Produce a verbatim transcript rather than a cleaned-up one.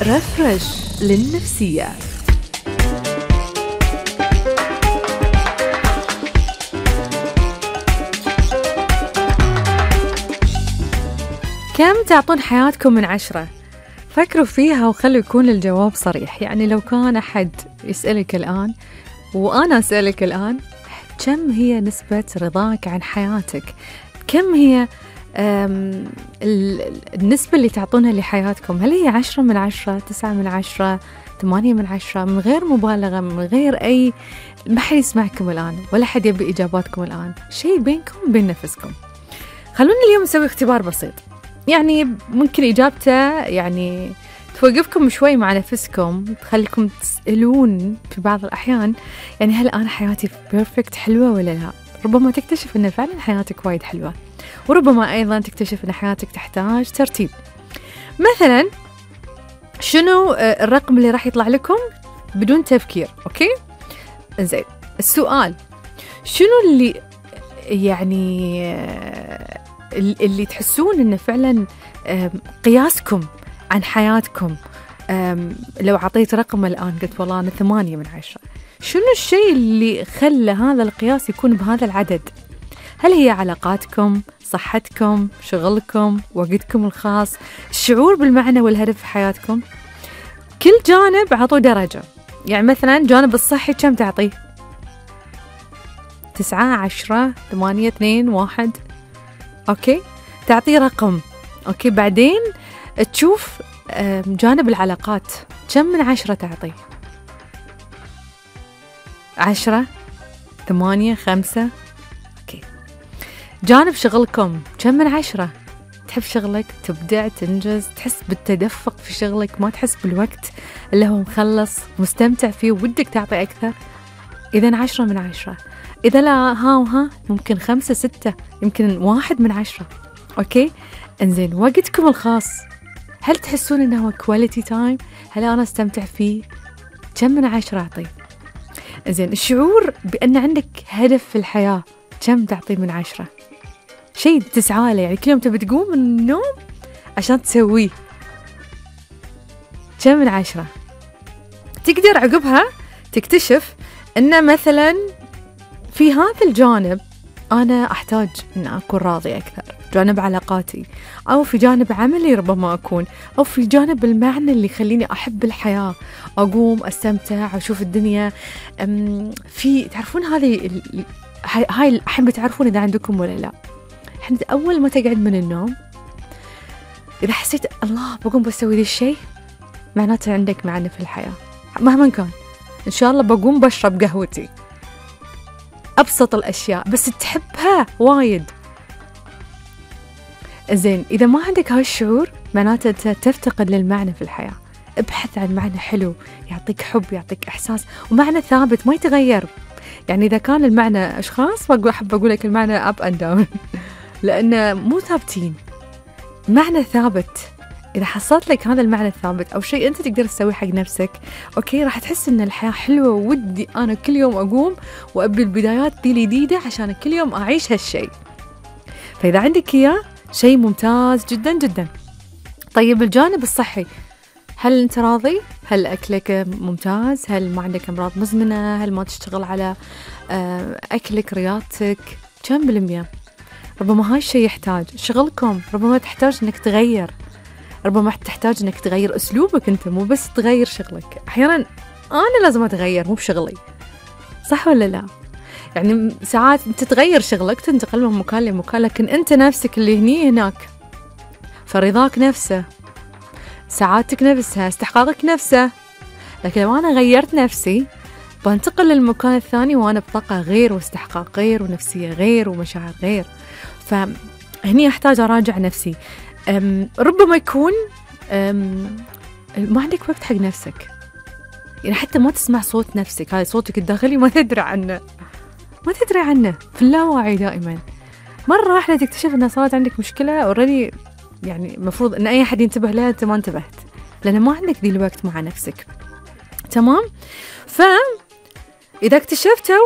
رفرش للنفسية. كم تعطون حياتكم من عشرة؟ فكروا فيها وخلوا يكون الجواب صريح. يعني لو كان أحد يسألك الآن وأنا أسألك الآن، كم هي نسبة رضاك عن حياتك؟ كم هي النسبة اللي تعطونها لحياتكم؟ هل هي عشرة من عشرة، تسعة من عشرة، ثمانية من عشرة؟ من غير مبالغة، من غير أي، ما حد يسمعكم الآن ولا حد يبي إجاباتكم الآن، شيء بينكم وبين نفسكم. خلونا اليوم نسوي اختبار بسيط، يعني ممكن إجابته يعني توقفكم شوي مع نفسكم، تخليكم تسألون في بعض الأحيان يعني هل أنا حياتي بيرفكت حلوة ولا لا؟ ربما تكتشف أن فعلا حياتك وايد حلوة، وربما أيضا تكتشف أن حياتك تحتاج ترتيب. مثلا شنو الرقم اللي راح يطلع لكم بدون تفكير؟ أوكي؟ زين، السؤال شنو اللي يعني اللي تحسون أنه فعلا قياسكم عن حياتكم؟ لو عطيت رقم الآن قلت والله أنا ثمانية من عشرة، شنو الشيء اللي خلى هذا القياس يكون بهذا العدد؟ هل هي علاقاتكم، صحتكم، شغلكم، وقتكم الخاص، الشعور بالمعنى والهدف في حياتكم؟ كل جانب عطوا درجة. يعني مثلا جانب الصحي كم تعطيه؟ تسعة، عشرة، ثمانية، اثنين، واحد. أوكي، تعطيه رقم. أوكي، بعدين تشوف جانب العلاقات كم من عشرة تعطيه؟ عشرة، ثمانية، خمسة. أوكي، جانب شغلكم كم من عشرة؟ تحب شغلك، تبدع، تنجز، تحس بالتدفق في شغلك، ما تحس بالوقت اللي هو مخلص، مستمتع فيه ودك تعطي أكثر؟ إذن عشرة من عشرة. إذا لا ها وها ممكن خمسة، ستة، يمكن واحد من عشرة. أوكي، إنزين، وقتكم الخاص هل تحسون إنه هو كواليتي تايم؟ هل أنا استمتع فيه؟ كم من عشرة أعطيه؟ إنزين، الشعور بأن عندك هدف في الحياة كم تعطيه من عشرة؟ شيء تسعى له، يعني كل يوم تبي تقوم من النوم عشان تسويه، كم من عشرة؟ تقدر عقبها تكتشف أن مثلا في هذا الجانب أنا أحتاج أن أكون راضي أكثر، جانب علاقاتي، أو في جانب عملي ربما أكون، أو في جانب المعنى اللي يخليني أحب الحياة، أقوم أستمتع أشوف الدنيا. في تعرفون هذه هاي أحب تعرفون إذا عندكم ولا لا، إحنا أول ما تقعد من النوم إذا حسيت الله بقوم بسوي ذي الشيء، معناته عندك معنى في الحياة مهما كان. إن شاء الله بقوم بشرب قهوتي، أبسط الأشياء بس تحبها وايد. زين، إذا ما عندك هاي الشعور معناته تفتقد للمعنى في الحياة. ابحث عن معنى حلو يعطيك حب، يعطيك إحساس، ومعنى ثابت ما يتغير. يعني إذا كان المعنى أشخاص أحب أقول لك المعنى أب أند داون لأنه مو ثابتين، معنى ثابت. إذا حصلت لك هذا المعنى الثابت أو شيء أنت تقدر تسويه حق نفسك، أوكي، راح تحس إن الحياة حلوة، ودي أنا كل يوم أقوم وأبي البدايات دي الجديدة عشان كل يوم أعيش هالشيء. فإذا عندك إياه شيء ممتاز جدا جدا. طيب الجانب الصحي، هل أنت راضي؟ هل أكلك ممتاز؟ هل ما عندك أمراض مزمنة؟ هل ما تشتغل على أكلك، رياضتك؟ كم بالمية؟ ربما هاي الشيء يحتاج. شغلكم ربما تحتاج إنك تغير، ربما تحتاج إنك تغير أسلوبك أنت، مو بس تغير شغلك. أحيانا أنا لازم أتغير مو بشغلي، صح ولا لا؟ يعني ساعات أنت تغير شغلك، تنتقل من مكان لمكان، لكن أنت نفسك اللي هني هناك، فرضاك نفسه، سعادتك نفسها، استحقاقك نفسه. لكن لو أنا غيرت نفسي بنتقل للمكان الثاني وأنا بطاقة غير، واستحقاق غير، ونفسية غير، ومشاعر غير. فهني أحتاج أراجع نفسي. ربما يكون ما عندك وقت حق نفسك، يعني حتى ما تسمع صوت نفسك، هذا صوتك الداخلي ما تدري عنه، ما تدري عنه، في اللاواعي دائما. مرة واحدة تكتشف أن صارت عندك مشكلة أوريدي، يعني المفروض أن أي حد ينتبه لها، أنت ما انتبهت لأن ما عندك ذي الوقت مع نفسك. تمام؟ فإذا اكتشفتوا